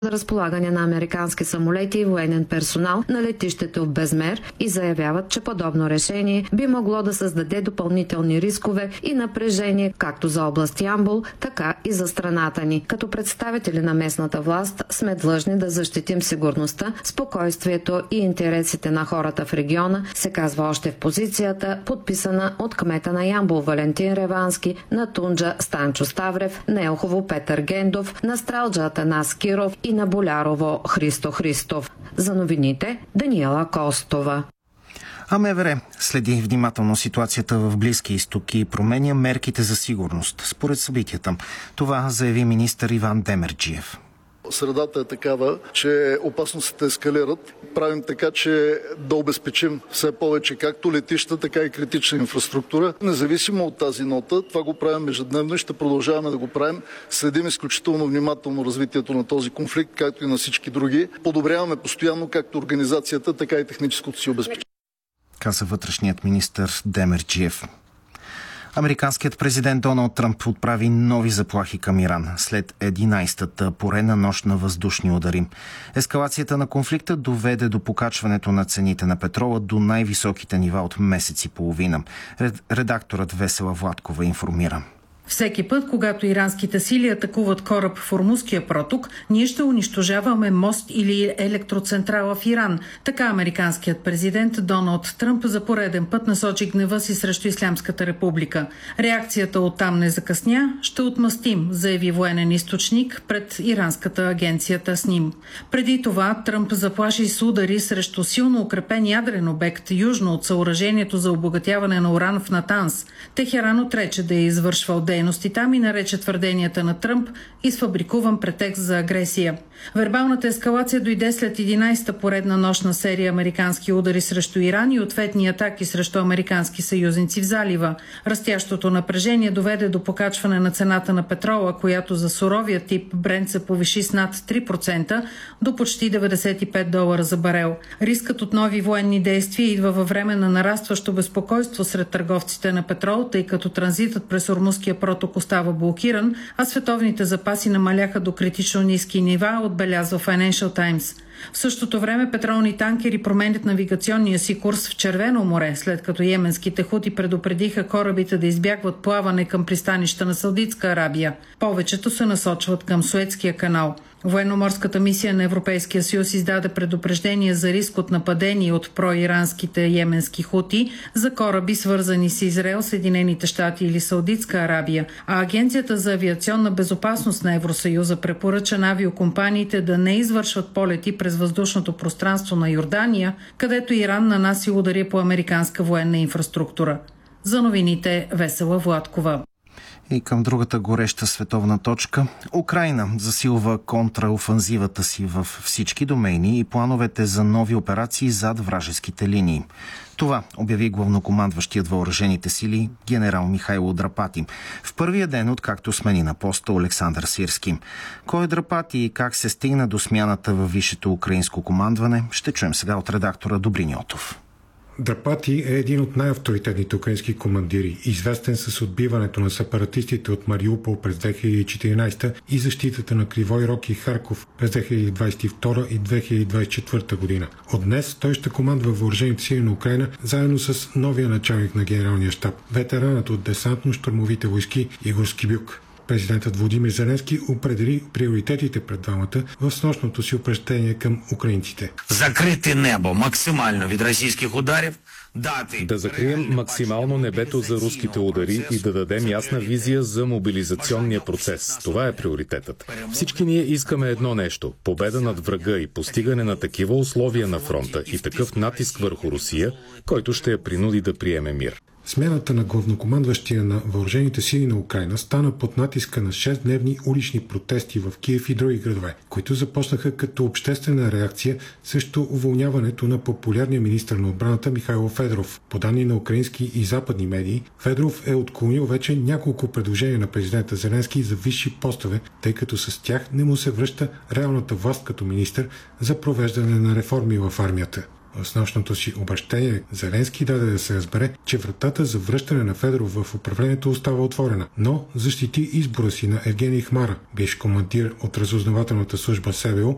за разполагане на американски самолети и военен персонал на летището в Безмер и заявяват, че подобно решение би могло да създаде допълнителни рискове и напрежение както за област Ямбол, така и за страната ни. Като представители на местната власт сме длъжни да защитим сигурността, спокойствието и интересите на хората в региона, се казва още в позицията, подписана от кмета на Ямбол Валентин Ревански, на Тунджа Станчо Ставрев, на Елхово Петър Гендов, на Стралджа Атанас Киров и на Болярово Христо Христов. За новините Даниела Костова. А МВР следи внимателно ситуацията в Близкия изток и променя мерките за сигурност според събитията. Това заяви министър Иван Демерджиев. Средата е такава, че опасностите ескалират. Правим така, че да обезпечим все повече както летища, така и критична инфраструктура. Независимо от тази нота, това го правим ежедневно и ще продължаваме да го правим. Следим изключително внимателно развитието на този конфликт, както и на всички други. Подобряваме постоянно както организацията, така и техническото си обезпечение. Каза вътрешният министър Демерджиев. Американският президент Доналд Тръмп отправи нови заплахи към Иран след 11-та поредна нощ на въздушни удари. Ескалацията на конфликта доведе до покачването на цените на петрола до най-високите нива от месец и половина. Редакторът Весела Владкова информира. Всеки път, когато иранските сили атакуват кораб в Ормузския проток, ние ще унищожаваме мост или електроцентрала в Иран. Така американският президент Доналд Тръмп за пореден път насочи гнева си срещу Ислямската република. Реакцията оттам не закъсня. Ще отмъстим, заяви военен източник пред иранската агенция Тасним. Преди това Тръмп заплаши с удари срещу силно укрепен ядрен обект южно от съоръжението за обогатяване на уран в Натанс. Техеран отрече да е извършвал дейности там и нарече твърденията на Тръмп изфабрикуван претекст за агресия. Вербалната ескалация дойде след 11-та поредна нощна серия американски удари срещу Иран и ответни атаки срещу американски съюзници в залива. Растящото напрежение доведе до покачване на цената на петрола, която за суровия тип Брент се повиши с над 3% до почти $95 за барел. Рискът от нови военни действия идва във време на нарастващо безпокойство сред търговците на петрол, тъй като транзитът през Ормузския проток остава блокиран, а световните запаси намаляха до критично ниски нива, отбелязва Financial Times. В същото време петролни танкери променят навигационния си курс в Червено море, след като йеменските хути предупредиха корабите да избягват плаване към пристанища на Саудитска Арабия. Повечето се насочват към Суецкия канал. Военноморската мисия на Европейския съюз издаде предупреждение за риск от нападение от проиранските йеменски хути за кораби, свързани с Израел, Съединените щати или Саудитска Арабия, а Агенцията за авиационна безопасност на Евросъюза препоръча на авиокомпаниите да не извършват полети през въздушното пространство на Йордания, където Иран нанаси удари по американска военна инфраструктура. За новините Весела Владкова. И към другата гореща световна точка. Украйна засилва контраофанзивата си в всички домейни и плановете за нови операции зад вражеските линии. Това обяви главнокомандващият въоръжените сили генерал Михайло Драпати в първия ден, откакто смени на поста Олександър Сирски. Кой е Драпати и как се стигна до смяната във висшето украинско командване, ще чуем сега от редактора Добрин Йотов. Драпати е един от най-авторитетните украински командири, известен с отбиването на сепаратистите от Мариупол през 2014 и защитата на Кривой Рог и Харков през 2022 и 2024 година. От днес той ще командва въоръжените сили на Украйна заедно с новия началник на генералния щаб, ветеранът от десантно-щурмовите войски Игор Скибюк. Президентът Володимир Зеленски определи приоритетите пред двамата в снощното си обръщение към украинците. Закрити небо максимално від російських ударів. Да закрием максимално небето за руските удари и да дадем ясна визия за мобилизационния процес. Това е приоритетът. Всички ние искаме едно нещо – победа над врага и постигане на такива условия на фронта и такъв натиск върху Русия, който ще я принуди да приеме мир. Смяната на главнокомандващия на въоръжените сили на Украйна стана под натиска на 6-дневни улични протести в Киев и други градове, които започнаха като обществена реакция срещу уволняването на популярния министър на отбраната Михайло Федоров. По данни на украински и западни медии, Федоров е отклонил вече няколко предложения на президента Зеленски за висши постове, тъй като с тях не му се връща реалната власт като министър за провеждане на реформи в армията. В снощното си обръщение Зеленски даде да се разбере, че вратата за връщане на Федоров в управлението остава отворена, но защити избора си на Евгений Хмара, бивш командир от разузнавателната служба СБУ,